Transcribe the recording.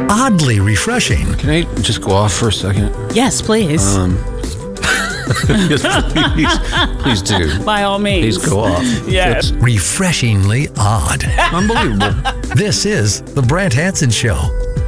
oddly refreshing. Can I just go off for a second? Yes, please. Please do. By all means. Please go off. Yes. Refreshingly odd. Unbelievable. This is The Brant Hanson Show.